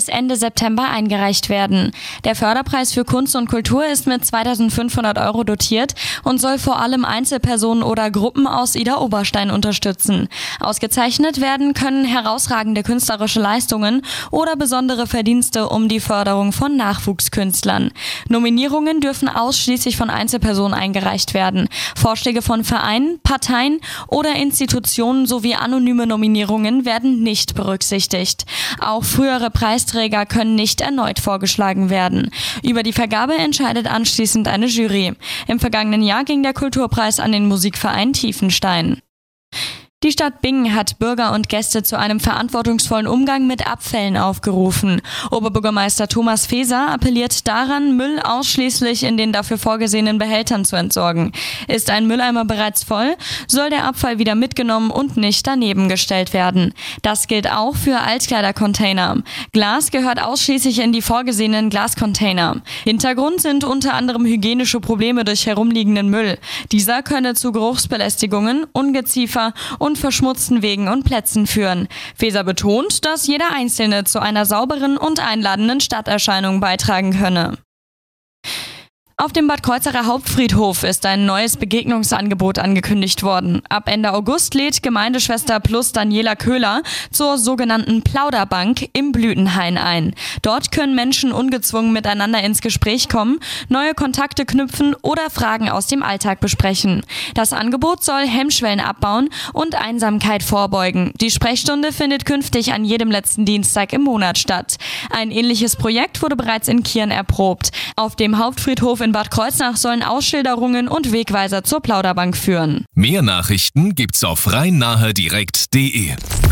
bis Ende September eingereicht werden. Der Förderpreis für Kunst und Kultur ist mit 2.500 € dotiert und soll vor allem Einzelpersonen oder Gruppen aus Idar-Oberstein unterstützen. Ausgezeichnet werden können herausragende künstlerische Leistungen oder besondere Verdienste um die Förderung von Nachwuchskünstlern. Nominierungen dürfen ausschließlich von Einzelpersonen eingereicht werden. Vorschläge von Vereinen, Parteien oder Institutionen sowie anonyme Nominierungen werden nicht berücksichtigt. Auch frühere Preisträger können nicht erneut vorgeschlagen werden. Über die Vergabe entscheidet anschließend eine Jury. Im vergangenen Jahr ging der Kulturpreis an den Musikverein Tiefenstein. Die Stadt Bingen hat Bürger und Gäste zu einem verantwortungsvollen Umgang mit Abfällen aufgerufen. Oberbürgermeister Thomas Feser appelliert daran, Müll ausschließlich in den dafür vorgesehenen Behältern zu entsorgen. Ist ein Mülleimer bereits voll, soll der Abfall wieder mitgenommen und nicht daneben gestellt werden. Das gilt auch für Altkleidercontainer. Glas gehört ausschließlich in die vorgesehenen Glascontainer. Hintergrund sind unter anderem hygienische Probleme durch herumliegenden Müll. Dieser könne zu Geruchsbelästigungen, Ungeziefer und verschmutzten Wegen und Plätzen führen. Feser betont, dass jeder Einzelne zu einer sauberen und einladenden Stadterscheinung beitragen könne. Auf dem Bad Kreuznacher Hauptfriedhof ist ein neues Begegnungsangebot angekündigt worden. Ab Ende August lädt Gemeindeschwester Plus Daniela Köhler zur sogenannten Plauderbank im Blütenhain ein. Dort können Menschen ungezwungen miteinander ins Gespräch kommen, neue Kontakte knüpfen oder Fragen aus dem Alltag besprechen. Das Angebot soll Hemmschwellen abbauen und Einsamkeit vorbeugen. Die Sprechstunde findet künftig an jedem letzten Dienstag im Monat statt. Ein ähnliches Projekt wurde bereits in Kirn erprobt. Auf dem Hauptfriedhof in Bad Kreuznach sollen Ausschilderungen und Wegweiser zur Plauderbank führen. Mehr Nachrichten gibt's auf rhein-nahe-direkt.de.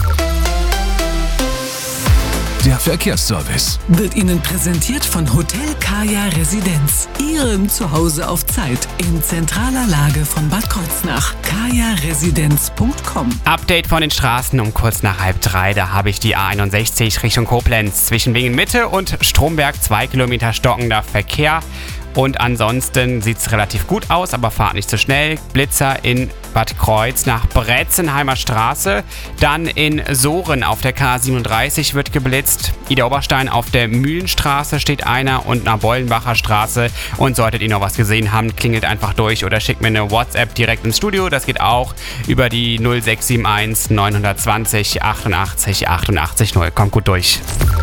Der Verkehrsservice wird Ihnen präsentiert von Hotel Kaya Residenz. Ihrem Zuhause auf Zeit in zentraler Lage von Bad Kreuznach. kajaresidenz.com. Update von den Straßen um kurz nach 2:30. Da habe ich die A61 Richtung Koblenz. Zwischen Bingen Mitte und Stromberg 2 Kilometer stockender Verkehr. Und ansonsten sieht es relativ gut aus, aber fahrt nicht so schnell. Blitzer in Bad Kreuznach, Bretzenheimer Straße. Dann in Sohren auf der K37 wird geblitzt. Idar-Oberstein auf der Mühlenstraße steht einer und nach Beulenbacher Straße. Und solltet ihr noch was gesehen haben, klingelt einfach durch oder schickt mir eine WhatsApp direkt ins Studio. Das geht auch über die 0671 920 88 88 0. Kommt gut durch.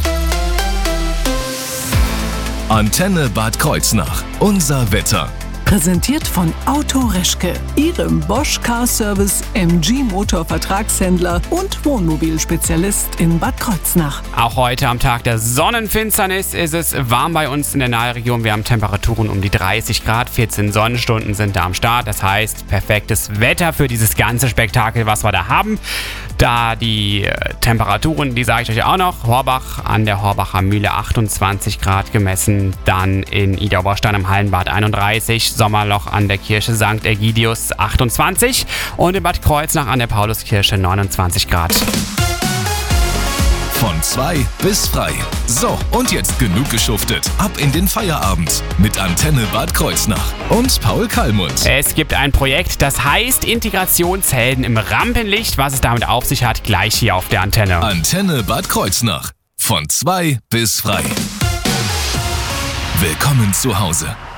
Antenne Bad Kreuznach. Unser Wetter. Präsentiert von Auto Reschke, Ihrem Bosch Car Service MG Motor Vertragshändler und Wohnmobilspezialist in Bad Kreuznach. Auch heute am Tag der Sonnenfinsternis ist es warm bei uns in der Nahregion. Wir haben Temperaturen um die 30 Grad, 14 Sonnenstunden sind da am Start. Das heißt, perfektes Wetter für dieses ganze Spektakel, was wir da haben. Da die Temperaturen, die sage ich euch auch noch. Horbach an der Horbacher Mühle 28 Grad gemessen. Dann in Idar-Oberstein am Hallenbad 31. Sommerloch an der Kirche St. Egidius 28. Und in Bad Kreuznach an der Pauluskirche 29 Grad. Von 2 bis frei. So, und jetzt genug geschuftet. Ab in den Feierabend mit Antenne Bad Kreuznach und Paul Kallmund. Es gibt ein Projekt, das heißt Integrationshelden im Rampenlicht. Was es damit auf sich hat, gleich hier auf der Antenne. Antenne Bad Kreuznach. Von 2 bis frei. Willkommen zu Hause.